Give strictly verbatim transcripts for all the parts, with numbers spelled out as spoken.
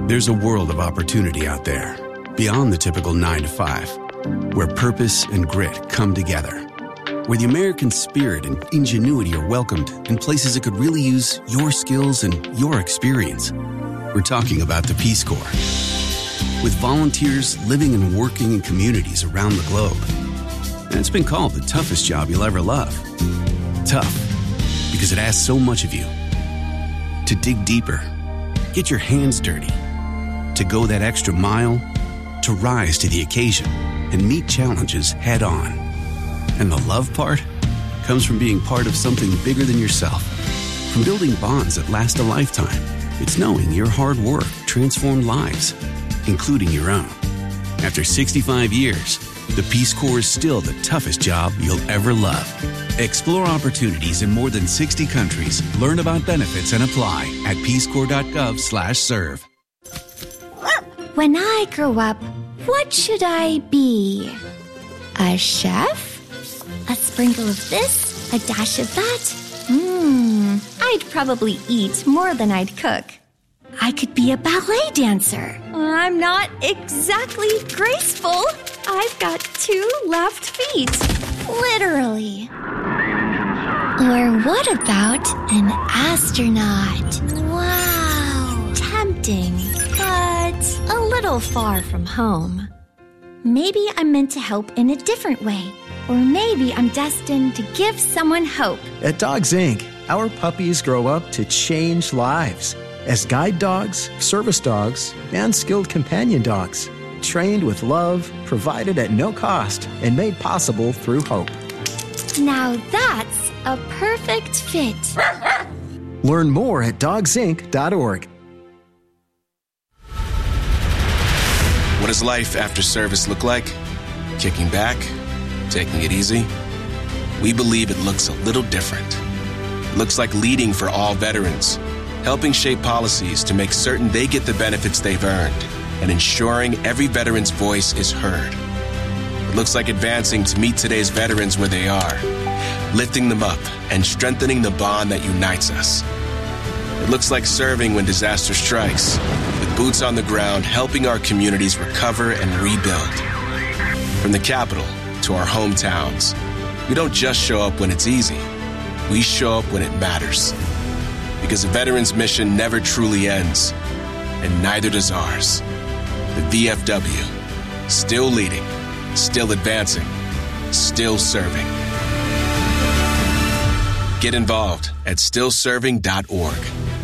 There's a world of opportunity out there, beyond the typical nine to five, where purpose and grit come together, where the American spirit and ingenuity are welcomed in places that could really use your skills and your experience. We're talking about the Peace Corps. With volunteers living and working in communities around the globe. And it's been called the toughest job you'll ever love. Tough, because it asks so much of you. To dig deeper, get your hands dirty, to go that extra mile, to rise to the occasion and meet challenges head on. And the love part comes from being part of something bigger than yourself. From building bonds that last a lifetime, it's knowing your hard work transformed lives, including your own. After sixty-five years, the Peace Corps is still the toughest job you'll ever love. Explore opportunities in more than sixty countries. Learn about benefits and apply at peacecorps.gov slash serve. When I grow up, what should I be? A chef? A sprinkle of this? A dash of that? Mmm, I'd probably eat more than I'd cook. I could be a ballet dancer. I'm not exactly graceful. I've got two left feet. Literally. Or what about an astronaut? Wow. Tempting, but a little far from home. Maybe I'm meant to help in a different way. Or maybe I'm destined to give someone hope. At Dogs Incorporated, our puppies grow up to change lives as guide dogs, service dogs, and skilled companion dogs, trained with love, provided at no cost, and made possible through hope. Now that's a perfect fit. Learn more at dogs inc dot org. What does life after service look like? Kicking back? Taking it easy? We believe it looks a little different. It looks like leading for all veterans, helping shape policies to make certain they get the benefits they've earned, and ensuring every veteran's voice is heard. It looks like advancing to meet today's veterans where they are, lifting them up and strengthening the bond that unites us. It looks like serving when disaster strikes, with boots on the ground helping our communities recover and rebuild. From the Capitol to our hometowns, we don't just show up when it's easy. We show up when it matters. Because a veteran's mission never truly ends, and neither does ours. The V F W, still leading, still advancing, still serving. Get involved at still serving dot org.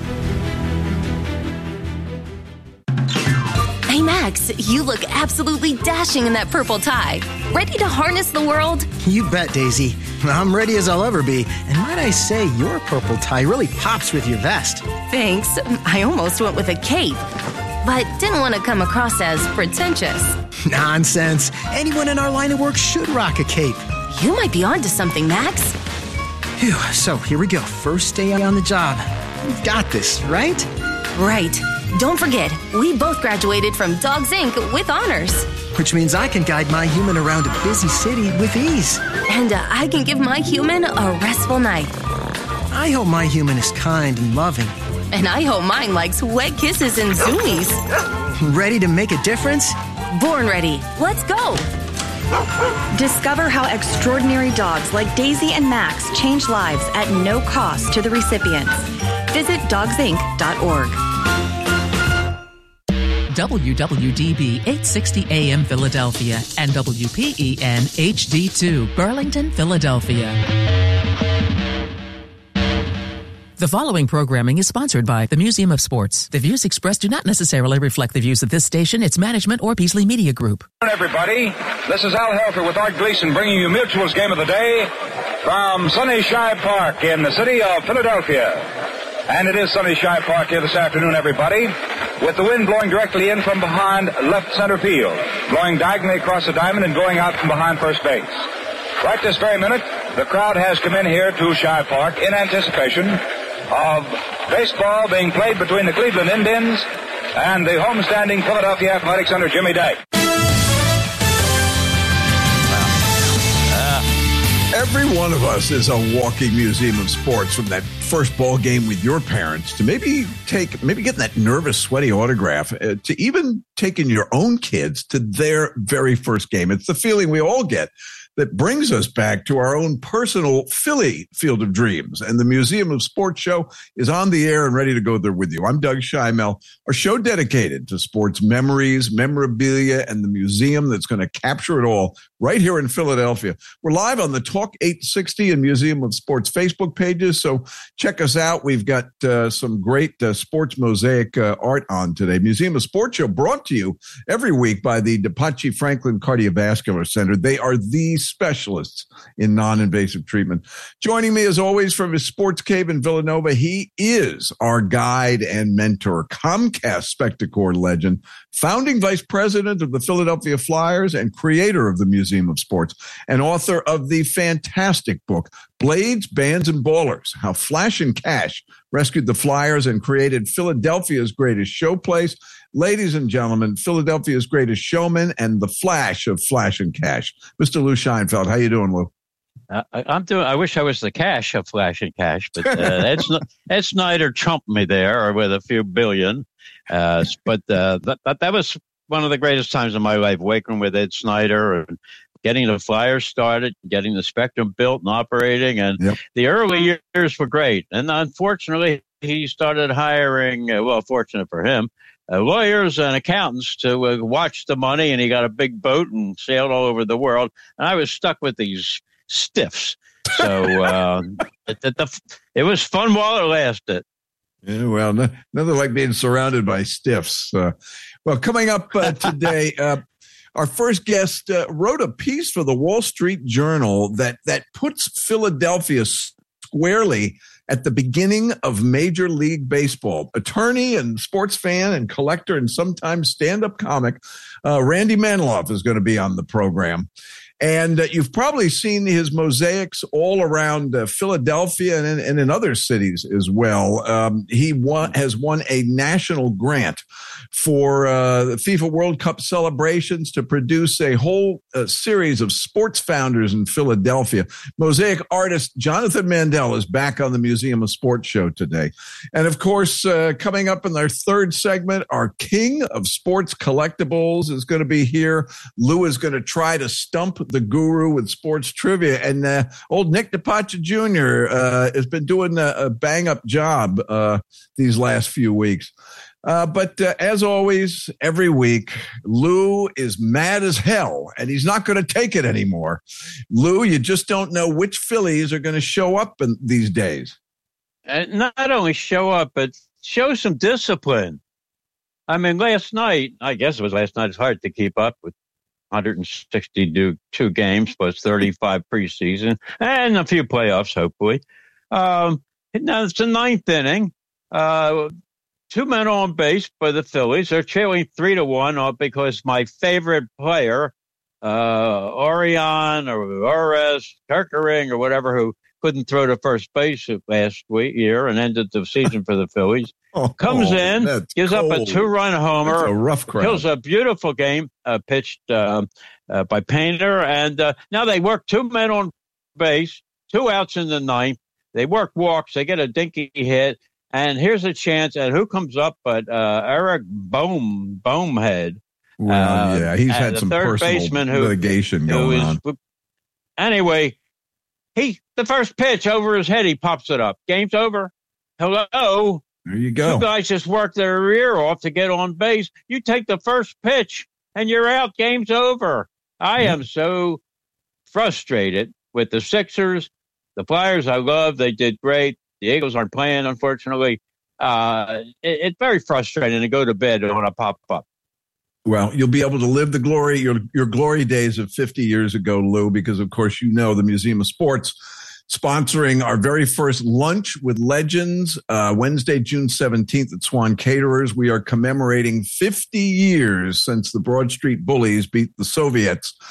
Hey, Max, you look absolutely dashing in that purple tie. Ready to harness the world? You bet, Daisy. I'm ready as I'll ever be. And might I say, your purple tie really pops with your vest. Thanks. I almost went with a cape, but didn't want to come across as pretentious. Nonsense. Anyone in our line of work should rock a cape. You might be onto something, Max. Phew, so here we go. First day on the job. We've got this, right? Right. Don't forget, we both graduated from Dogs Incorporated with honors. Which means I can guide my human around a busy city with ease. And uh, I can give my human a restful night. I hope my human is kind and loving. And I hope mine likes wet kisses and zoomies. Ready to make a difference? Born ready. Let's go. Discover how extraordinary dogs like Daisy and Max change lives at no cost to the recipients. Visit dogs inc dot org. W W D B eight sixty A M Philadelphia and W P E N H D two Burlington, Philadelphia. The following programming is sponsored by the Museum of Sports. The views expressed do not necessarily reflect the views of this station, its management, or Beasley Media Group. Good morning, everybody. This is Al Helfer with Art Gleason bringing you Mutual's Game of the Day from Sunny Shibe Park in the city of Philadelphia. And it is Sunny Shibe Park here this afternoon, everybody, with the wind blowing directly in from behind left center field, blowing diagonally across the diamond and going out from behind first base. Right this very minute, the crowd has come in here to Shibe Park in anticipation of baseball being played between the Cleveland Indians and the homestanding Philadelphia Athletics under Jimmy Day. Every one of us is a walking museum of sports, from that first ball game with your parents to maybe take, maybe getting that nervous, sweaty autograph, uh, to even taking your own kids to their very first game. It's the feeling we all get that brings us back to our own personal Philly Field of Dreams. And the Museum of Sports show is on the air and ready to go there with you. I'm Doug Scheimel, our show dedicated to sports memories, memorabilia, and the museum that's going to capture it all right here in Philadelphia. We're live on the Talk eight sixty and Museum of Sports Facebook pages, so check us out. We've got uh, some great uh, sports mosaic uh, art on today. Museum of Sports show brought to you every week by the DePachi Franklin Cardiovascular Center. They are the specialists in non-invasive treatment. Joining me as always from his sports cave in Villanova, he is our guide and mentor, Comcast Spectacor legend, founding vice president of the Philadelphia Flyers and creator of the Museum of Sports, and author of the fantastic book, Blades, Bands, and Ballers, How Flash and Cash Rescued the Flyers and Created Philadelphia's Greatest Showplace. Ladies and gentlemen, Philadelphia's Greatest Showman and the Flash of Flash and Cash, Mister Lou Scheinfeld. How you doing, Lou? Uh, I'm doing. I wish I was the Cash of Flash and Cash, but uh, Ed, Ed Snyder trumped me there with a few billion. Uh, but uh, that, that that was one of the greatest times of my life, waking with Ed Snyder and getting the Flyers started, getting the Spectrum built and operating. And yep. The early years were great. And unfortunately, he started hiring, uh, well, fortunate for him, uh, lawyers and accountants to uh, watch the money. And he got a big boat and sailed all over the world. And I was stuck with these stiffs. So uh, it, it, the, it was fun while it lasted. Yeah, well, no, nothing like being surrounded by stiffs. Uh, well, coming up uh, today, uh, our first guest uh, wrote a piece for the Wall Street Journal that that puts Philadelphia squarely at the beginning of Major League Baseball. Attorney and sports fan and collector and sometimes stand-up comic, uh, Randy Maniloff is going to be on the program. And uh, you've probably seen his mosaics all around uh, Philadelphia and in, and in other cities as well. Um, he won, has won a national grant for uh, the FIFA World Cup celebrations to produce a whole uh, series of sports founders in Philadelphia. Mosaic artist Jonathan Mandel is back on the Museum of Sports show today. And of course, uh, coming up in our third segment, our king of sports collectibles is going to be here. Lou is going to try to stump the guru with sports trivia, and uh, old Nick DePachi Junior Uh, has been doing a, a bang-up job uh, these last few weeks. Uh, but uh, as always, every week, Lou is mad as hell, and he's not going to take it anymore. Lou, you just don't know which Phillies are going to show up in these days. And not only show up, but show some discipline. I mean, last night, I guess it was last night, it's hard to keep up with one hundred sixty-two games plus thirty-five preseason and a few playoffs, hopefully. Um, now it's the ninth inning. Uh, two men on base by the Phillies. They're trailing three to one because my favorite player, uh, Orion or Orez, Kirkering or whatever, who couldn't throw to first base last week year and ended the season for the Phillies. Oh, comes oh, in, gives cold. up a two-run homer. That's a rough crowd. Kills a beautiful game uh, pitched uh, uh, by Painter. And uh, now they work two men on base, two outs in the ninth. They work walks. They get a dinky hit. And here's a chance. And who comes up but uh, Eric Bohm, Bohmhead. Well, uh, yeah, he's had some third personal baseman who, litigation going who is, on. Anyway, he the first pitch over his head, he pops it up. Game's over. Hello. There you go. Two guys just worked their rear off to get on base. You take the first pitch and you're out. Game's over. I mm-hmm. am so frustrated with the Sixers. The Flyers I love. They did great. The Eagles aren't playing, unfortunately. Uh, it, it's very frustrating to go to bed and want to pop up. Well, you'll be able to live the glory, your your glory days of fifty years ago, Lou, because, of course, you know the Museum of Sports sponsoring our very first Lunch with Legends, uh, Wednesday, June seventeenth at Swan Caterers. We are commemorating fifty years since the Broad Street Bullies beat the Soviets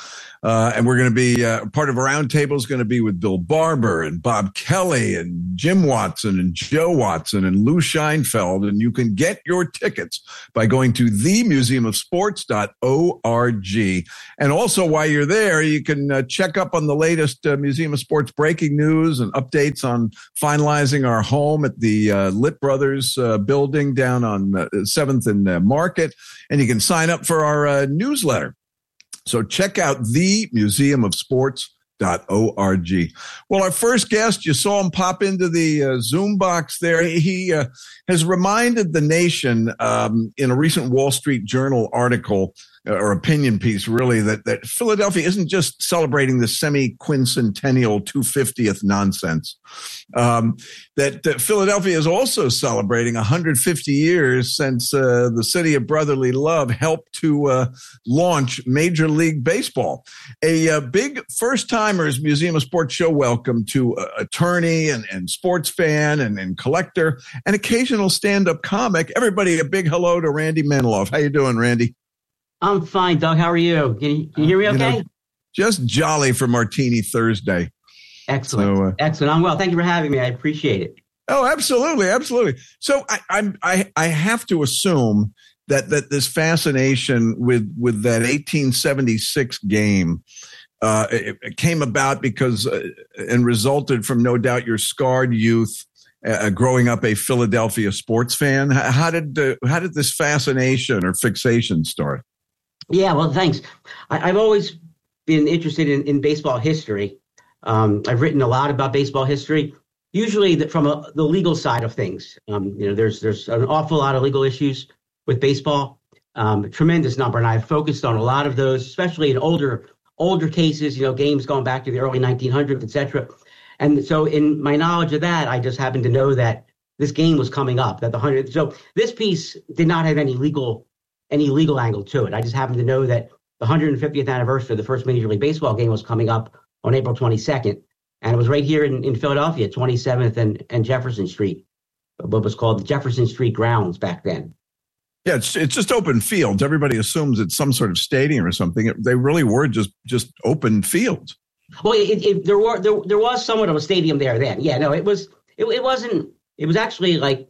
Uh, and we're going to be, uh, part of a roundtable is going to be with Bill Barber and Bob Kelly and Jim Watson and Joe Watson and Lou Scheinfeld. And you can get your tickets by going to the museum of sports dot org. And also while you're there, you can uh, check up on the latest uh, Museum of Sports breaking news and updates on finalizing our home at the uh, Litt Brothers uh, building down on uh, seventh and uh, Market. And you can sign up for our uh, newsletter. So check out the museum of sports dot org. Well, our first guest, you saw him pop into the uh, Zoom box there. He uh, has reminded the nation um, in a recent Wall Street Journal article or opinion piece, really, that, that Philadelphia isn't just celebrating the semi-quincentennial two hundred fiftieth nonsense. Um, that, that Philadelphia is also celebrating one hundred fifty years since uh, the city of brotherly love helped to uh, launch Major League Baseball. A, a big first-timers Museum of Sports show welcome to uh, attorney and, and sports fan and, and collector and occasional stand-up comic. Everybody, a big hello to Randy Maniloff. How you doing, Randy? I'm fine, Doug. How are you? Can you, can you hear me okay? You know, just jolly for Martini Thursday. Excellent. So, uh, Excellent. I'm well. Thank you for having me. I appreciate it. Oh, absolutely. Absolutely. So I, I, I, I have to assume that, that this fascination with, with that eighteen seventy-six game uh, it, it came about because uh, and resulted from, no doubt, your scarred youth Uh, growing up a Philadelphia sports fan. How did uh, how did this fascination or fixation start? Yeah, well, thanks. I, I've always been interested in, in baseball history. Um, I've written a lot about baseball history, usually the, from a, the legal side of things. Um, you know, there's there's an awful lot of legal issues with baseball, um, a tremendous number, and I've focused on a lot of those, especially in older older cases. You know, games going back to the early nineteen hundreds, et cetera. And so in my knowledge of that, I just happened to know that this game was coming up, that the hundred. So this piece did not have any legal, any legal angle to it. I just happened to know that the one hundred fiftieth anniversary of the first Major League Baseball game was coming up on April twenty-second. And it was right here in, in Philadelphia, twenty-seventh and, and Jefferson Street, what was called the Jefferson Street Grounds back then. Yeah, it's it's just open fields. Everybody assumes it's some sort of stadium or something. It, they really were just just open fields. Well, it, it, there were there there was somewhat of a stadium there then. Yeah, no, it was it, it wasn't. It was actually like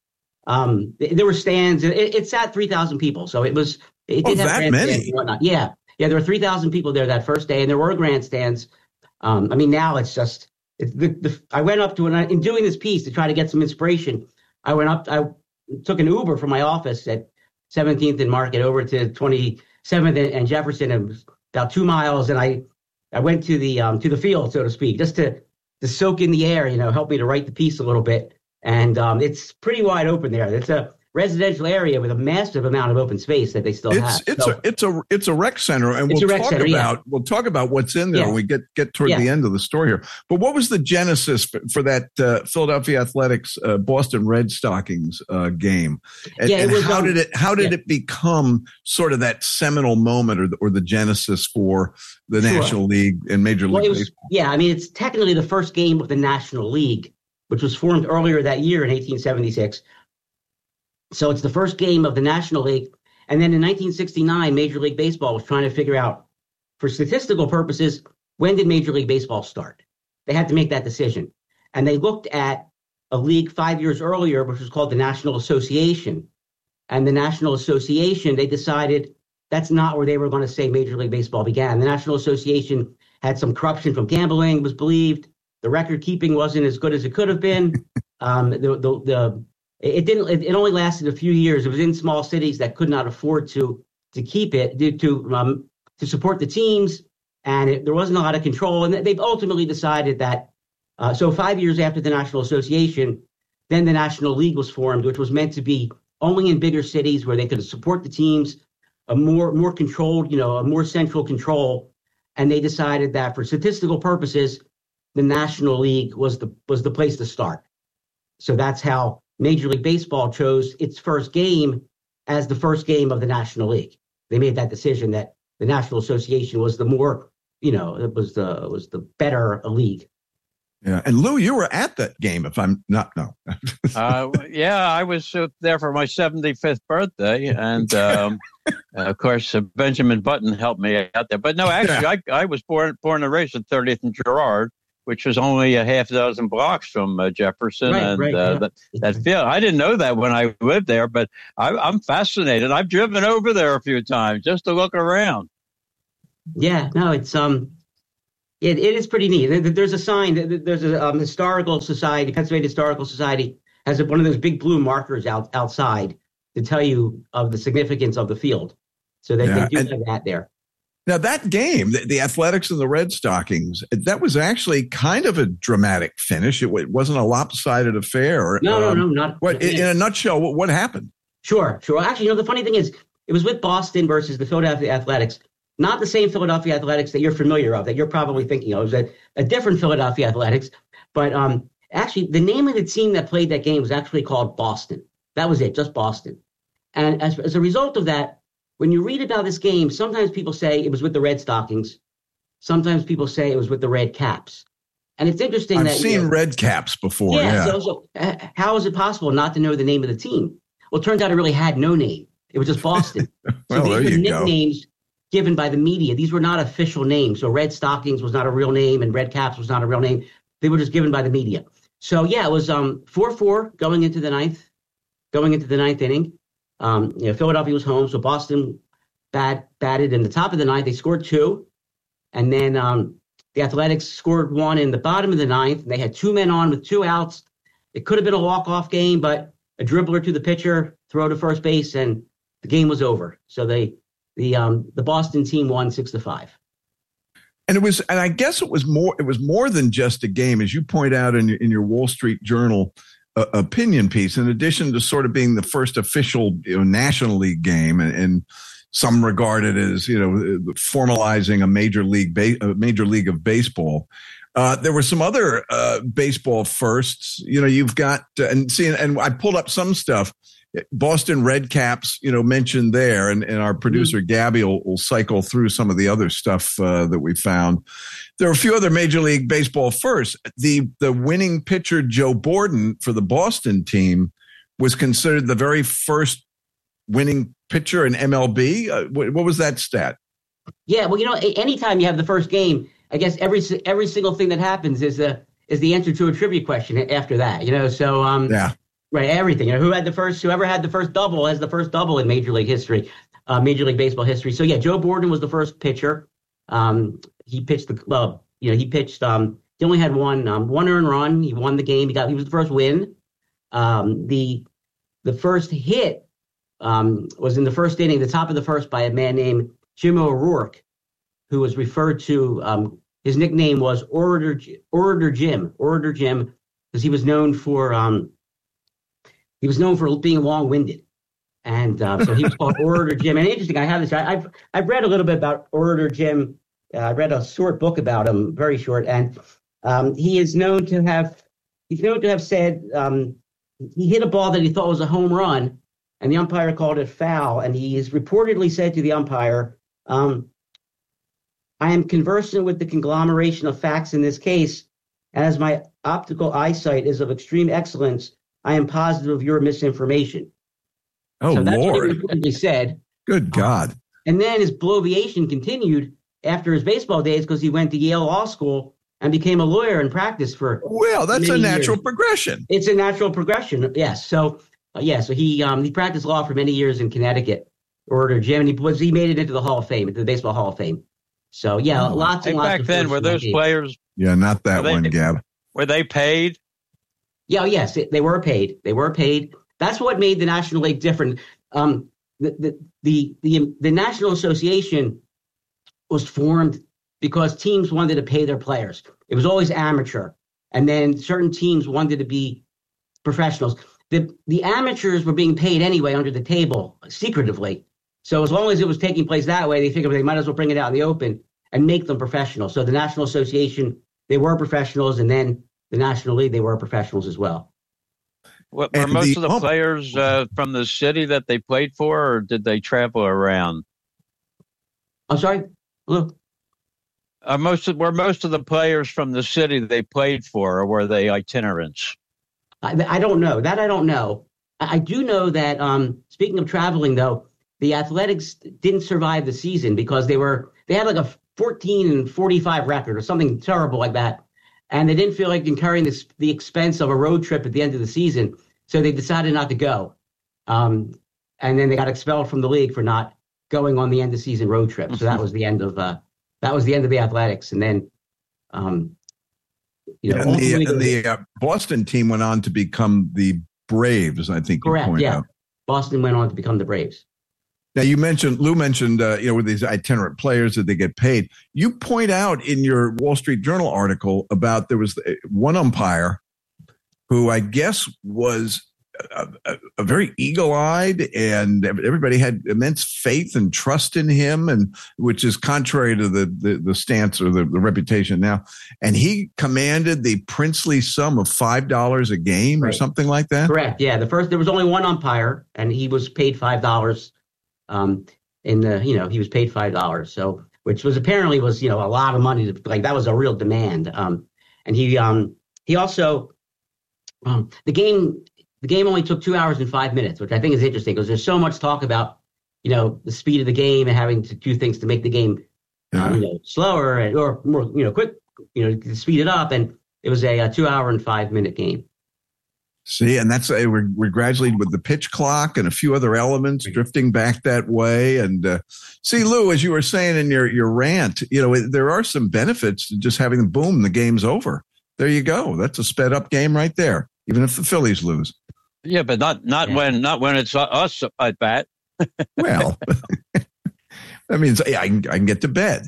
um, there were stands. It, it sat three thousand people, so it was. It did oh, have that many. And whatnot. Yeah, yeah, there were three thousand people there that first day, and there were grandstands. Um, I mean, now it's just. It's the, the I went up to it in doing this piece to try to get some inspiration. I went up. I took an Uber from my office at seventeenth and Market over to twenty-seventh and Jefferson, and it was about two miles, and I. I went to the um, to the field, so to speak, just to to soak in the air, you know, help me to write the piece a little bit. And um, it's pretty wide open there. It's a residential area with a massive amount of open space that they still it's, have. It's so, a it's a it's a rec center, and we'll talk center, about yeah. we'll talk about what's in there yeah. when we get get toward yeah. the end of the story here. But what was the genesis for, for that uh, Philadelphia Athletics uh, Boston Red Stockings uh, game? And, yeah, and was, how um, did it how did yeah. it become sort of that seminal moment or the, or the genesis for the sure. National League and Major League well, it was, Baseball? Yeah, I mean, it's technically the first game of the National League, which was formed earlier that year in eighteen seventy-six. So it's the first game of the National League. And then in nineteen sixty-nine, Major League Baseball was trying to figure out, for statistical purposes, when did Major League Baseball start? They had to make that decision. And they looked at a league five years earlier, which was called the National Association. And the National Association, they decided that's not where they were going to say Major League Baseball began. The National Association had some corruption from gambling, it was believed. The record keeping wasn't as good as it could have been. Um, the, the, the It didn't. It only lasted a few years. It was in small cities that could not afford to to keep it due to um, to support the teams, and it, there wasn't a lot of control. And they've ultimately decided that. Uh, so five years after the National Association, then the National League was formed, which was meant to be only in bigger cities where they could support the teams, a more more controlled, you know, a more central control. And they decided that for statistical purposes, the National League was the was the place to start. So that's how Major League Baseball chose its first game as the first game of the National League. They made that decision that the National Association was the more, you know, it was the was the better league. Yeah, and Lou, you were at that game, if I'm not no. uh, yeah, I was uh, there for my seventy-fifth birthday, and um, of course uh, Benjamin Button helped me out there. But no, actually, yeah. I I was born born and raised at thirtieth and Girard, which was only a half dozen blocks from uh, Jefferson, right, and right, uh, yeah. that that field. I didn't know that when I lived there, but I, I'm fascinated. I've driven over there a few times just to look around. Yeah, no, it's um. It, it is pretty neat. There's a sign. There's a um, historical society, Pennsylvania Historical Society, has one of those big blue markers out outside to tell you of the significance of the field. So they, yeah, they do and, have that there. Now, that game, the, the Athletics and the Red Stockings, that was actually kind of a dramatic finish. It, it wasn't a lopsided affair. No, um, no, no, not. What, in, in a nutshell, what, what happened? Sure, sure. Actually, you know, the funny thing is, it was with Boston versus the Philadelphia Athletics. Not the same Philadelphia Athletics that you're familiar of, that you're probably thinking of. It was a, a different Philadelphia Athletics. But um, actually, the name of the team that played that game was actually called Boston. That was it, just Boston. And as, as a result of that, when you read about this game, sometimes people say it was with the Red Stockings. Sometimes people say it was with the Red Caps. And it's interesting I've that— I've seen you know, Red Caps before, yeah. yeah. So, so uh, how is it possible not to know the name of the team? Well, it turns out it really had no name. It was just Boston. well, so there these were you go. nicknames given by the media. These were not official names. So Red Stockings was not a real name and Red Caps was not a real name. They were just given by the media. So yeah, it was um four four going into the ninth, going into the ninth inning. Um, you know, Philadelphia was home, so Boston bat, batted in the top of the ninth. They scored two, and then um, the Athletics scored one in the bottom of the ninth. And they had two men on with two outs. It could have been a walk-off game, but a dribbler to the pitcher, throw to first base, and the game was over. So they The um the Boston team won six to five, and it was and I guess it was more it was more than just a game, as you point out in your, in your Wall Street Journal uh, opinion piece. In addition to sort of being the first official you know, National League game, and, and some regard it as you know formalizing a major league ba- a major league of baseball. Uh, there were some other uh, baseball firsts. You know, you've got uh, and see, and I pulled up some stuff. Boston Red Caps, you know, mentioned there, and, and our producer Gabby will, will cycle through some of the other stuff uh, that we found. There are a few other Major League Baseball firsts. The the winning pitcher Joe Borden for the Boston team was considered the very first winning pitcher in M L B. Uh, what, what was that stat? Yeah, well, you know, anytime you have the first game, I guess every every single thing that happens is the is the answer to a trivia question after that. You know, so um, yeah. Right, everything. You know, who had the first? Whoever had the first double has the first double in Major League history, uh, Major League Baseball history. So yeah, Joe Borden was the first pitcher. Um, he pitched the well, you know, he pitched. Um, he only had one um, one earned run. He won the game. He got. He was the first win. Um, the the first hit um, was in the first inning, the top of the first, by a man named Jim O'Rourke, who was referred to. Um, his nickname was Orator Orator Jim. Orator Jim, because he was known for. Um, He was known for being long-winded, and uh, so he was called Orator Jim. And interesting, I have this. I, I've I've read a little bit about Orator Jim. Uh, I read a short book about him, very short, and um, he is known to have he's known to have said um, he hit a ball that he thought was a home run, and the umpire called it foul. And he has reportedly said to the umpire, um, "I am conversant with the conglomeration of facts in this case, and as my optical eyesight is of extreme excellence, I am positive of your misinformation." Oh, so that's Lord. what he said. Good God. And then his bloviation continued after his baseball days because he went to Yale Law School and became a lawyer and practiced for Well, that's a many natural years. progression. It's a natural progression, yes. So, uh, yeah, so he um, he practiced law for many years in Connecticut, Orator Jim, and he, was, he made it into the Hall of Fame, into the Baseball Hall of Fame. So, yeah, Oh. lots and Hey, lots back of then, firsts were in that those game. players, Yeah, not that Are they- one, Gab. were they paid? Yeah, yes, it, they were paid. They were paid. That's what made the National League different. Um, the, the the the the National Association was formed because teams wanted to pay their players. It was always amateur, and then certain teams wanted to be professionals. The the amateurs were being paid anyway under the table secretively. So as long as it was taking place that way, they figured they might as well bring it out in the open and make them professional. So the National Association, they were professionals, and then the National League, they were professionals as well. What, were And most the of the ump- players uh, from the city that they played for, or did they travel around? I'm sorry? Hello? Uh, most of, were most of the players from the city they played for, or were they itinerants? I, I don't know. That I don't know. I, I do know that, um, speaking of traveling, though, the Athletics didn't survive the season because they were they had like a fourteen and forty-five record or something terrible like that. And they didn't feel like incurring this, the expense of a road trip at the end of the season. So they decided not to go. Um, and then they got expelled from the league for not going on the end of season road trip. So that was the end of uh, that was the end of the Athletics. And then, um, you know, and the, and the uh, Boston team went on to become the Braves, I think. Correct. You point Yeah. out. Boston went on to become the Braves. Now, you mentioned, Lou mentioned, uh, you know, with these itinerant players that they get paid. You point out in your Wall Street Journal article about there was one umpire who I guess was a, a, a very eagle-eyed, and everybody had immense faith and trust in him, and which is contrary to the the, the stance or the, the reputation now. And he commanded the princely sum of five dollars a game, right, or something like that. Correct. Yeah. The first there was only one umpire, and he was paid five dollars. Um, in the, you know, he was paid five dollars. So, which was apparently was, you know, a lot of money. To, like that was a real demand. Um, and he, um, he also, um, the game, the game only took two hours and five minutes, which I think is interesting because there's so much talk about, you know, the speed of the game and having to do things to make the game, yeah. um, you know, slower and, or more, you know, quick, you know, to speed it up. And it was a, a two hour and five minute game. See, and that's uh, we're, we're gradually with the pitch clock and a few other elements drifting back that way. And uh, see, Lou, as you were saying in your, your rant, you know, there are some benefits to just having the boom, the game's over. There you go. That's a sped up game right there, even if the Phillies lose. Yeah, but not not yeah. when not when it's us at bat. Well, that means yeah, I can I can get to bed.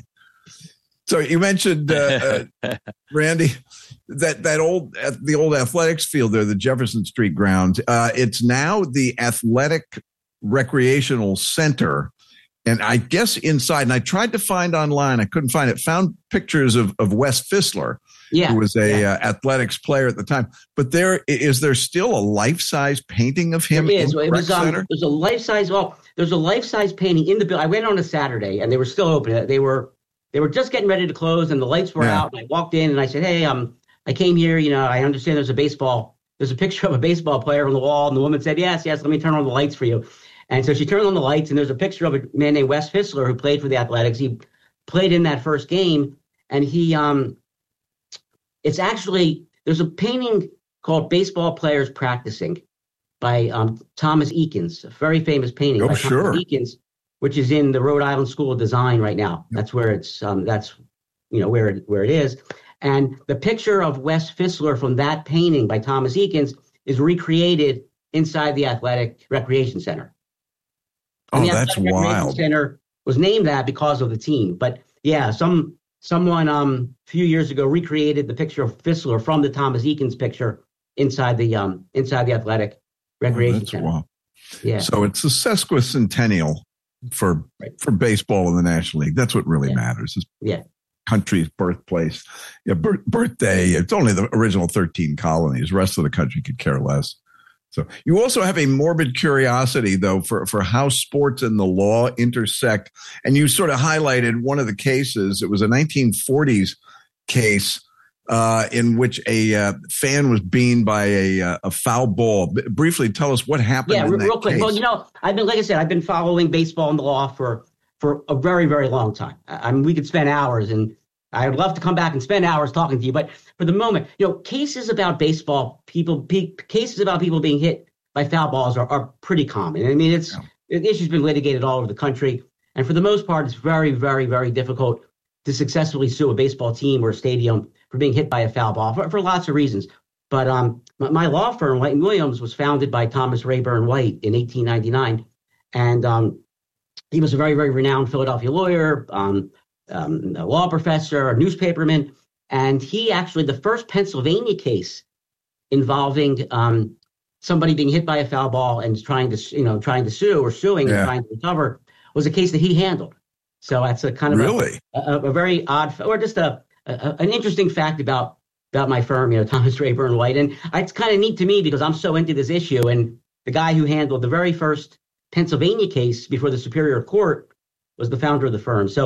So you mentioned uh, uh, Randy. That that old the old athletics field there, the Jefferson Street grounds. Uh, it's now the Athletic Recreational Center, and I guess inside. And I tried to find online, I couldn't find it. Found pictures of of Wes Fisler, yeah, who was a yeah. uh, athletics player at the time. But there is there still a life size painting of him? There is. In it was um, Center? there's a life size. Well, there's a life size painting in the building. I went on a Saturday, and they were still open. They were they were just getting ready to close, and the lights were yeah. out. And I walked in, and I said, "Hey, um." I came here, you know, I understand there's a baseball, there's a picture of a baseball player on the wall. And the woman said, yes, yes, let me turn on the lights for you. And so she turned on the lights, and there's a picture of a man named Wes Fisler who played for the Athletics. He played in that first game. And he, um, it's actually, there's a painting called Baseball Players Practicing by um, Thomas Eakins, a very famous painting oh, by sure. Thomas Eakins, which is in the Rhode Island School of Design right now. That's where it's, um, that's, you know, where it, where it is. And the picture of Wes Fisler from that painting by Thomas Eakins is recreated inside the Athletic Recreation Center. And oh, the that's Athletic wild. Recreation Center was named that because of the team. But yeah, some someone um, a few years ago recreated the picture of Fisler from the Thomas Eakins picture inside the um, inside the Athletic Recreation oh, that's Center. Wild. Yeah. So it's the sesquicentennial for right. for baseball in the National League. That's what really yeah. matters. It's yeah. country's birthplace, yeah, birth, birthday. It's only the original thirteen colonies. The rest of the country could care less. So you also have a morbid curiosity, though, for, for how sports and the law intersect. And you sort of highlighted one of the cases. It was a nineteen forties case uh, in which a uh, fan was beaned by a, uh, a foul ball. B- briefly, tell us what happened. Yeah, in real that quick. case. Well, you know, I've been, like I said, I've been following baseball and the law for for a very, very long time. I mean, we could spend hours, and I'd love to come back and spend hours talking to you. But for the moment, you know, cases about baseball, people, pe- cases about people being hit by foul balls are, are pretty common. I mean, it's yeah. the issue's been litigated all over the country. And for the most part, it's very, very, very difficult to successfully sue a baseball team or a stadium for being hit by a foul ball for, for lots of reasons. But um, my, my law firm, White and Williams, was founded by Thomas Rayburn White in eighteen ninety-nine. And um, he was a very, very renowned Philadelphia lawyer, um, um, a law professor, a newspaperman. And he actually, the first Pennsylvania case involving um, somebody being hit by a foul ball and trying to, you know, trying to sue or suing yeah. and trying to recover was a case that he handled. So that's a kind of really? a, a, a very odd, or just a, a an interesting fact about about my firm, you know, Thomas Rayburn White. And it's kind of neat to me because I'm so into this issue. And the guy who handled the very first Pennsylvania case before the Superior Court was the founder of the firm. So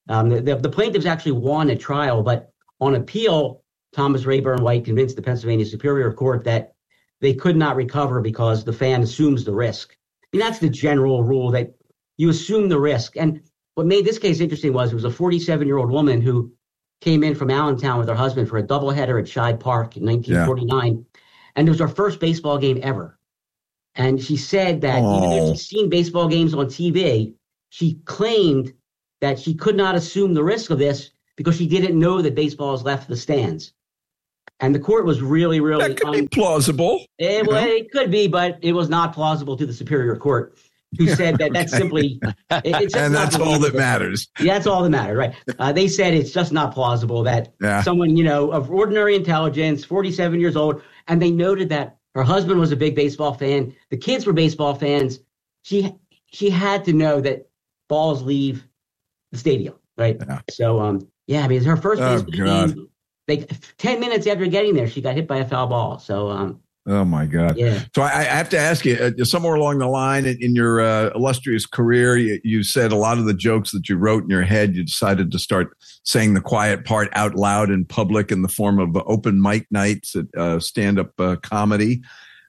Um, the, the, the plaintiffs actually won at trial, but on appeal, Thomas Rayburn White convinced the Pennsylvania Superior Court that they could not recover because the fan assumes the risk. I mean, that's the general rule, that you assume the risk. And what made this case interesting was it was a forty-seven-year-old woman who came in from Allentown with her husband for a doubleheader at Shibe Park in nineteen forty-nine. Yeah. And it was her first baseball game ever. And she said that oh. even though she'd seen baseball games on T V, she claimed that she could not assume the risk of this because she didn't know that baseball has left the stands. And the court was really, really... That could um, be plausible. It, well, it could be, but it was not plausible to the Superior Court, who said that okay. that's simply... It, it's just and that's all that matters. Yeah, that's all that matters, right. Uh, they said it's just not plausible that yeah. someone, you know, of ordinary intelligence, forty-seven years old, and they noted that her husband was a big baseball fan. The kids were baseball fans. She she had to know that balls leave the stadium, right? Yeah. So, um, yeah, I mean, it's her first oh, baseball God. game. Like ten minutes after getting there, she got hit by a foul ball. So, um, oh my God! Yeah. So I, I have to ask you, uh, somewhere along the line in, in your uh, illustrious career, you, you said a lot of the jokes that you wrote in your head, you decided to start saying the quiet part out loud in public in the form of open mic nights at uh, stand-up uh, comedy.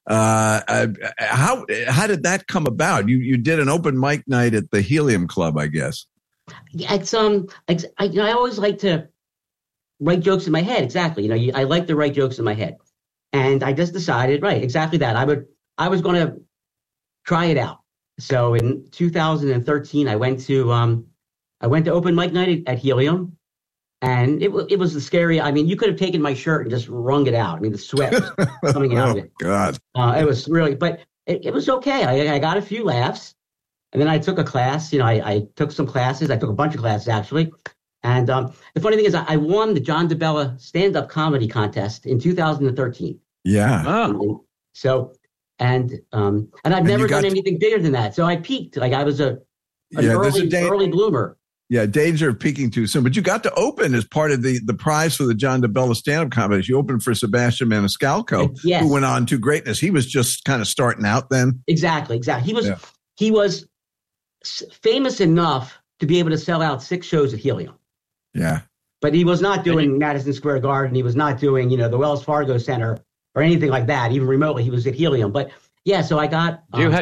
Uh, uh, how how did that come about? You you did an open mic night at the Helium Club, I guess. Yeah, it's um, it's, I you know, I always like to write jokes in my head. Exactly. You know, you, I like to write jokes in my head. And I just decided, right, exactly that. I would, I was going to try it out. So in two thousand thirteen, I went to, um, I went to open mic night at, at Helium, and it, it was the scary. I mean, you could have taken my shirt and just wrung it out. I mean, the sweat was coming out oh, of it. God. Uh, it was really, but it, it was okay. I, I got a few laughs, and then I took a class. You know, I, I took some classes. I took a bunch of classes actually. And um, the funny thing is, I won the John DeBella stand-up comedy contest in two thousand thirteen. Yeah. Oh. So, and um, and I've and never done to, anything bigger than that. So I peaked. Like I was a an yeah, early, a da- early bloomer. Yeah, danger of peaking too soon. But you got to open as part of the, the prize for the John DeBella stand-up comedy. You opened for Sebastian Maniscalco, yes. who went on to greatness. He was just kind of starting out then. Exactly, exactly. He was yeah. he was famous enough to be able to sell out six shows at Helium. Yeah. But he was not doing Madison Square Garden. He was not doing, you know, the Wells Fargo Center or anything like that, even remotely. He was at Helium. But yeah, so I got. Do you, um, have,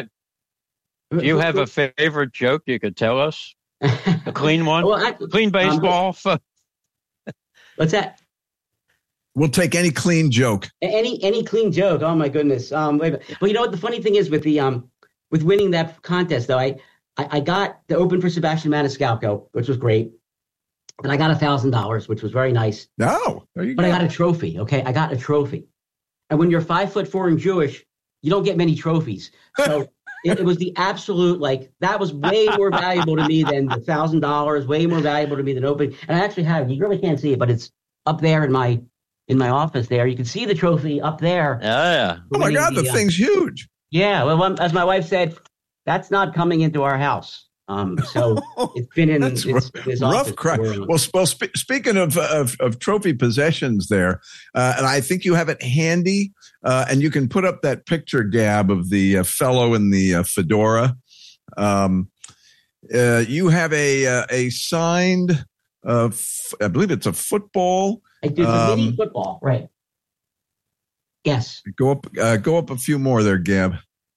do you have a favorite joke you could tell us? A clean one? well, I, clean baseball? Um, what's that? We'll take any clean joke. Any any clean joke. Oh, my goodness. Um, wait, but you know what? The funny thing is with the um with winning that contest, though, I, I, I got to open for Sebastian Maniscalco, which was great. And I got a thousand dollars, which was very nice. No, there you but go. I got a trophy. Okay, I got a trophy. And when you're five foot four and Jewish, you don't get many trophies. So it, it was the absolute, like, that was way more valuable to me than the thousand dollars. Way more valuable to me than opening. And I actually have. You really can't see it, but it's up there in my in my office. There, you can see the trophy up there. Oh, yeah. Oh my God, the, the thing's huge. Yeah. Well, as my wife said, that's not coming into our house. Um, so it's been in That's it's, it's rough crap. Well, well sp- speaking of, of of trophy possessions there, uh, and I think you have it handy, uh, and you can put up that picture, Gab, of the uh, fellow in the uh, fedora. Um, uh, you have a uh, a signed, uh, f- I believe it's a football. I do, it's a um, mini football, right? Yes. Go up, uh, go up a few more there, Gab.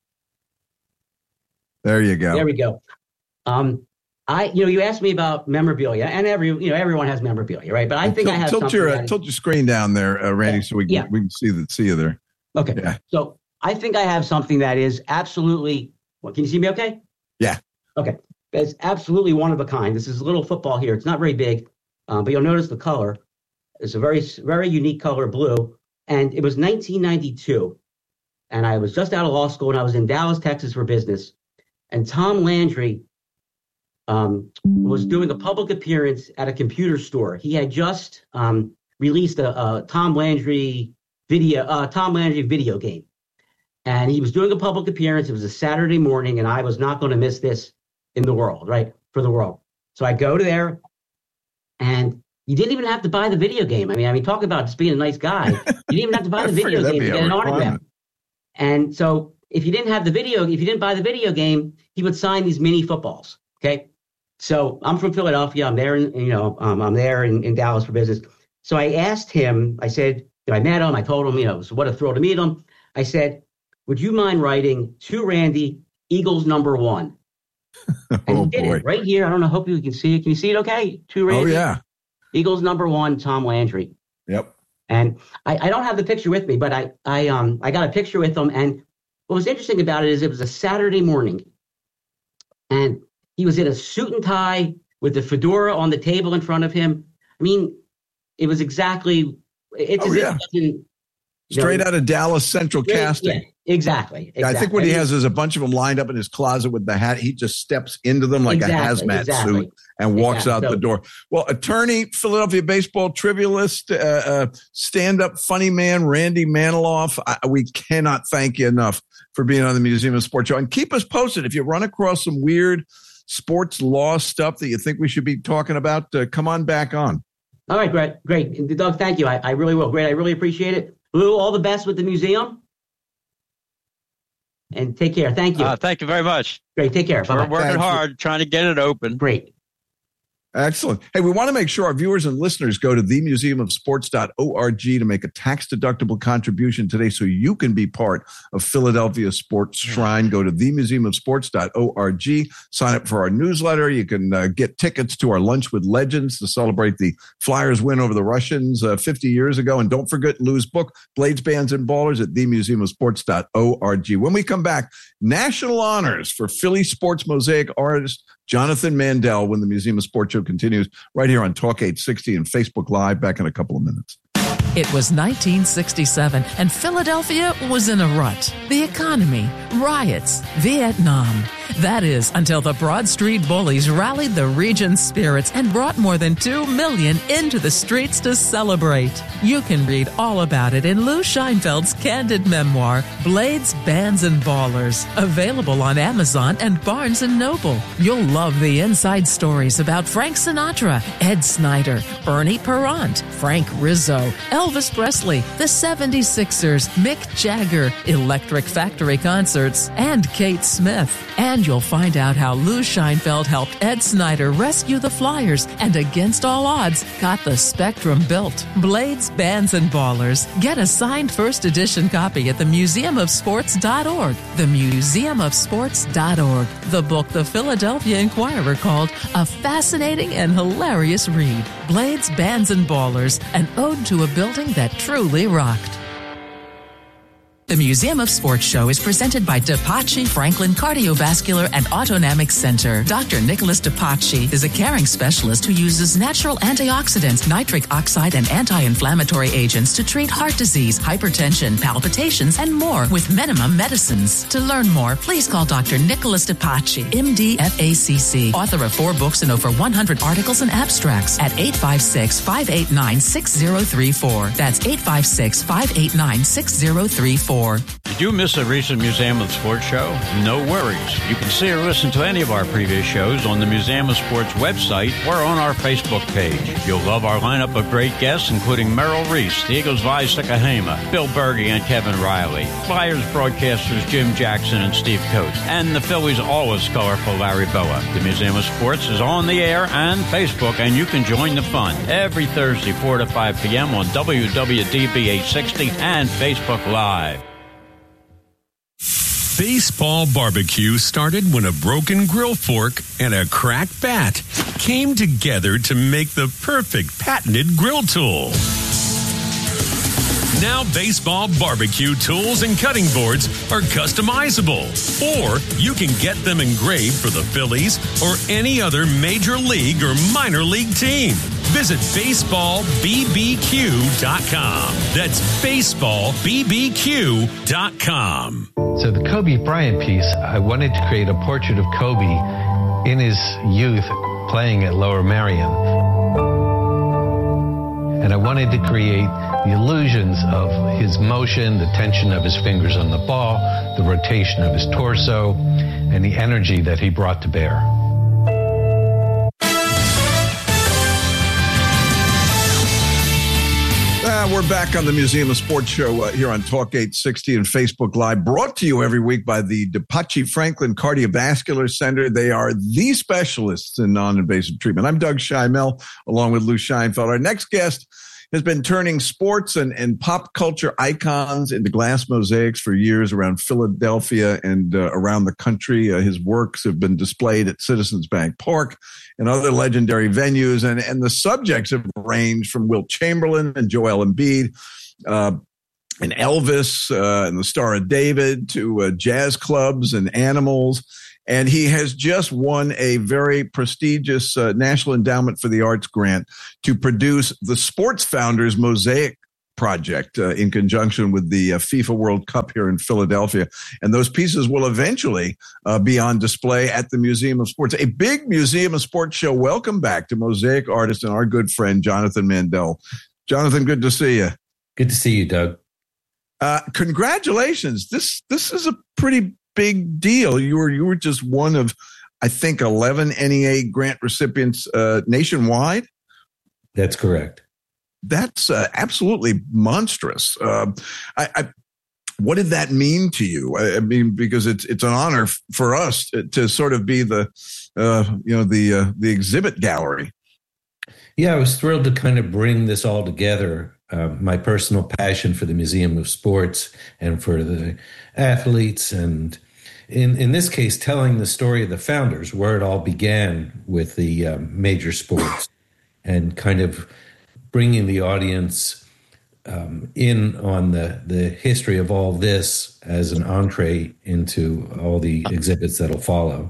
There you go. There we go. Um, I, you know, you asked me about memorabilia, and every, you know, everyone has memorabilia, right? But I think tilt, I have tilt something. Your, that is, tilt your screen down there, uh, Randy, yeah, so we can yeah. we can see the see you there. Okay. Yeah. So I think I have something that is absolutely. Well, can you see me? Okay. Yeah. Okay. It's absolutely one of a kind. This is a little football here. It's not very big, um, but you'll notice the color. It's a very very unique color, blue, and it was nineteen ninety-two, and I was just out of law school, and I was in Dallas, Texas, for business, and Tom Landry. Um, was doing a public appearance at a computer store. He had just um, released a, a Tom Landry video, uh, Tom Landry video game, and he was doing a public appearance. It was a Saturday morning, and I was not going to miss this in the world, right, for the world. So I go to there, and you didn't even have to buy the video game. I mean, I mean, talk about just being a nice guy. You didn't even have to buy the video game to get an autograph. And so, if you didn't have the video, if you didn't buy the video game, he would sign these mini footballs. Okay. So I'm from Philadelphia. I'm there, in, you know, um, I'm there in, in Dallas for business. So I asked him, I said, I met him. I told him, you know, so what a thrill to meet him. I said, would you mind writing to Randy, Eagles number one? And oh, he did boy. it right here. I don't know. Hope you can see it. Can you see it okay? To Randy. Oh, yeah. Eagles number one, Tom Landry. Yep. And I, I don't have the picture with me, but I, I, um, I got a picture with him. And what was interesting about it is it was a Saturday morning. And he was in a suit and tie with the fedora on the table in front of him. I mean, it was exactly, it's oh, as yeah. if it wasn't, Straight know, out of Dallas Central straight, Casting. Yeah, exactly, exactly. Yeah, I think what he has is a bunch of them lined up in his closet with the hat. He just steps into them like exactly, a hazmat exactly. suit and walks exactly. out so, the door. Well, attorney, Philadelphia baseball trivialist, uh, uh, stand-up funny man, Randy Maniloff. I, we cannot thank you enough for being on the Museum of Sports show. And keep us posted. If you run across some weird sports law stuff that you think we should be talking about, uh, come on back on. All right, great. Great. Doug, thank you. I, I really will. Great. I really appreciate it. Lou, all the best with the museum. And take care. Thank you. Uh, thank you very much. Great. Take care. We're Bye-bye. working Thank hard, you. trying to get it open. Great. Excellent. Hey, we want to make sure our viewers and listeners go to the museum of sports dot org to make a tax-deductible contribution today so you can be part of Philadelphia Sports Shrine. Go to the museum of sports dot org. Sign up for our newsletter. You can uh, get tickets to our Lunch with Legends to celebrate the Flyers win over the Russians uh, fifty years ago. And don't forget Lou's book, Blades, Bands, and Ballers at the museum of sports dot org. When we come back, national honors for Philly sports mosaic artist Jonathan Mandel when the Museum of Sports show continues right here on Talk eight sixty and Facebook Live. Back in a couple of minutes. It was nineteen sixty-seven, and Philadelphia was in a rut. The economy, riots, Vietnam. That is, until the Broad Street Bullies rallied the region's spirits and brought more than two million into the streets to celebrate. You can read all about it in Lou Scheinfeld's candid memoir, Blades, Bands, and Ballers, available on Amazon and Barnes and Noble. You'll love the inside stories about Frank Sinatra, Ed Snyder, Bernie Perrant, Frank Rizzo, Elvis Presley, the seventy-sixers, Mick Jagger, Electric Factory Concerts, and Kate Smith. And you'll find out how Lou Scheinfeld helped Ed Snyder rescue the Flyers and against all odds got the Spectrum built. Blades, Bands, and Ballers. Get a signed first edition copy at the museum of sports dot org. the museum of sports dot org. The book the Philadelphia Inquirer called a fascinating and hilarious read. Blades, Bands, and Ballers, an ode to a building that truly rocked. The Museum of Sports show is presented by DePace Franklin Cardiovascular and Autonomic Center. Doctor Nicholas DePace is a caring specialist who uses natural antioxidants, nitric oxide, and anti-inflammatory agents to treat heart disease, hypertension, palpitations, and more with minimum medicines. To learn more, please call Doctor Nicholas DePace, M D, F A C C, author of four books and over one hundred articles and abstracts at eight five six, five eight nine, six zero three four. That's eight five six, five eight nine, six zero three four. Did you miss a recent Museum of Sports show? No worries. You can see or listen to any of our previous shows on the Museum of Sports website or on our Facebook page. You'll love our lineup of great guests, including Merrill Reese, the Eagles' Vi Sikahema, Bill Berge and Kevin Riley, Flyers broadcasters Jim Jackson and Steve Coates, and the Phillies' always colorful Larry Boa. The Museum of Sports is on the air and Facebook, and you can join the fun every Thursday, four to five p.m. on W W D B eight sixty and Facebook Live. Baseball barbecue started when a broken grill fork and a cracked bat came together to make the perfect patented grill tool. Now baseball barbecue tools and cutting boards are customizable, or you can get them engraved for the Phillies or any other major league or minor league team. Visit baseball b b q dot com. That's baseball b b q dot com. So the Kobe Bryant piece, I wanted to create a portrait of Kobe in his youth playing at Lower Merion. And I wanted to create the illusions of his motion, the tension of his fingers on the ball, the rotation of his torso, and the energy that he brought to bear. Uh, we're back on the Museum of Sports show uh, here on Talk eight sixty and Facebook Live, brought to you every week by the DePachi Franklin Cardiovascular Center. They are the specialists in non-invasive treatment. I'm Doug Scheimel, along with Lou Scheinfeld. Our next guest has been turning sports and, and pop culture icons into glass mosaics for years around Philadelphia and uh, around the country. Uh, his works have been displayed at Citizens Bank Park and other legendary venues, and, and the subjects have ranged from Wilt Chamberlain and Joel Embiid, uh, and Elvis uh, and the Star of David, to uh, jazz clubs and animals. And he has just won a very prestigious uh, National Endowment for the Arts grant to produce the Sports Founders Mosaic Project uh, in conjunction with the uh, FIFA World Cup here in Philadelphia. And those pieces will eventually uh, be on display at the Museum of Sports. A big Museum of Sports show. Welcome back to mosaic artist and our good friend, Jonathan Mandel. Jonathan, good to see you. Good to see you, Doug. Uh, congratulations. This this is a pretty big deal. You were you were just one of, I think, eleven N E A grant recipients uh, nationwide. That's correct. That's uh, absolutely monstrous. Uh, I, I, what did that mean to you? I, I mean, because it's it's an honor f- for us to, to sort of be the uh, you know the uh, the exhibit gallery. Yeah, I was thrilled to kind of bring this all together. Uh, my personal passion for the Museum of Sports and for the athletes, and in in this case, telling the story of the founders, where it all began with the um, major sports, and kind of bringing the audience um, in on the, the history of all this as an entree into all the exhibits that'll follow.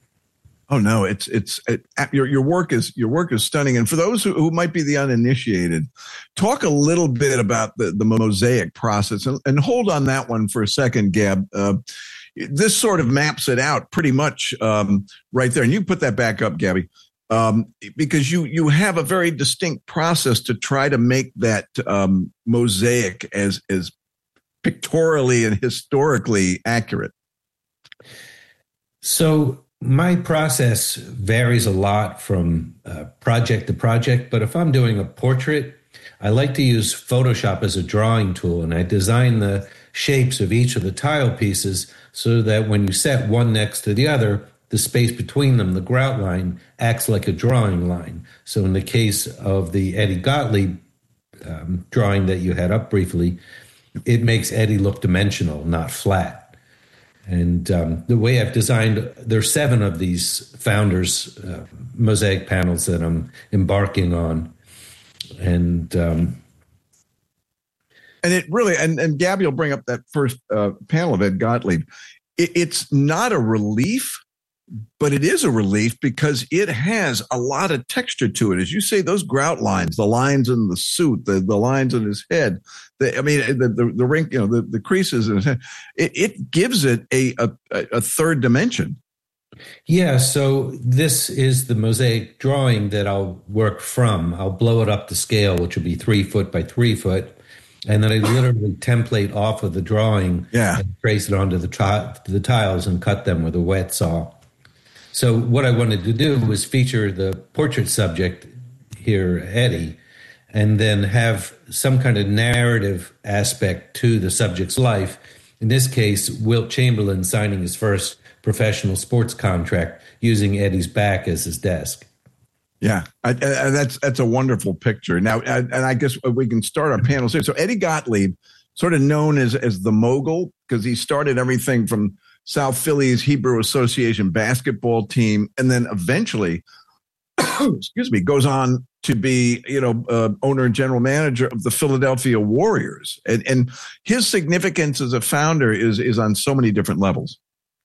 Oh no, it's it's it, your your work is your work is stunning. And for those who, who might be the uninitiated, talk a little bit about the, the mosaic process, and, and hold on that one for a second, Gab. Uh, this sort of maps it out pretty much um, right there. And you put that back up, Gabby, um, because you you have a very distinct process to try to make that um, mosaic as as pictorially and historically accurate. So my process varies a lot from uh, project to project, but if I'm doing a portrait, I like to use Photoshop as a drawing tool, and I design the shapes of each of the tile pieces so that when you set one next to the other, the space between them, the grout line, acts like a drawing line. So in the case of the Eddie Gottlieb um, drawing that you had up briefly, it makes Eddie look dimensional, not flat. And um, the way I've designed, there's seven of these founders uh, mosaic panels that I'm embarking on. And um, and it really, and, and Gabby will bring up that first uh, panel of Ed Gottlieb. It, it's not a relief, but it is a relief because it has a lot of texture to it. As you say, those grout lines, the lines in the suit, the, the lines in his head, the, I mean, the, the, the rink, you know, the, the creases in his head, it, it gives it a, a, a third dimension. Yeah. So this is the mosaic drawing that I'll work from. I'll blow it up to scale, which will be three foot by three foot. And then I literally template off of the drawing yeah. and trace it onto the, t- the tiles and cut them with a wet saw. So what I wanted to do was feature the portrait subject here, Eddie, and then have some kind of narrative aspect to the subject's life. In this case, Wilt Chamberlain signing his first professional sports contract using Eddie's back as his desk. Yeah, I, I, that's that's a wonderful picture. Now, I, and I guess we can start our panels here. So Eddie Gottlieb, sort of known as as the mogul, because he started everything from South Philly's Hebrew Association basketball team, and then eventually, excuse me, goes on to be, you know, uh, owner and general manager of the Philadelphia Warriors. And, and his significance as a founder is is on so many different levels.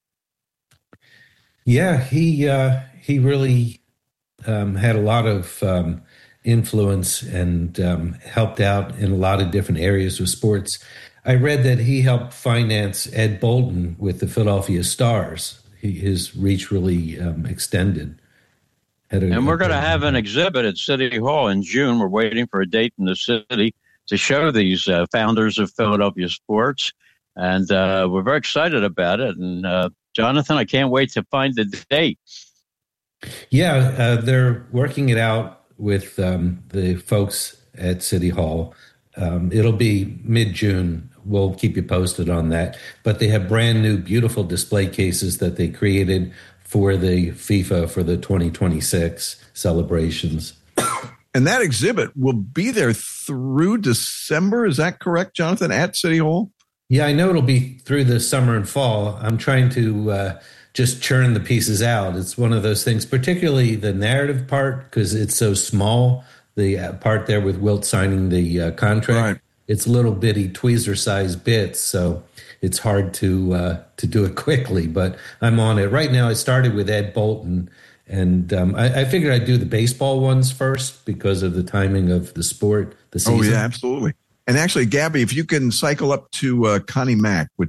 Yeah, he uh, he really um, had a lot of um, influence and um, helped out in a lot of different areas of sports. I read that he helped finance Ed Bolton with the Philadelphia Stars. He, his reach really um, extended. A, and we're going to have an exhibit at City Hall in June. We're waiting for a date in the city to show these uh, founders of Philadelphia sports. And uh, we're very excited about it. And uh, Jonathan, I can't wait to find the date. Yeah, uh, they're working it out with um, the folks at City Hall. Um, it'll be mid-June. We'll keep you posted on that. But they have brand new, beautiful display cases that they created for the FIFA for the twenty twenty-six celebrations. And that exhibit will be there through December. Is that correct, Jonathan, at City Hall? Yeah, I know it'll be through the summer and fall. I'm trying to uh, just churn the pieces out. It's one of those things, particularly the narrative part, because it's so small, the uh, part there with Wilt signing the uh, contract. Right. It's little bitty tweezer-sized bits, so it's hard to uh, to do it quickly, but I'm on it. Right now, I started with Ed Bolton, and um, I, I figured I'd do the baseball ones first because of the timing of the sport, the season. Oh, yeah, absolutely. And actually, Gabby, if you can cycle up to uh, Connie Mack, which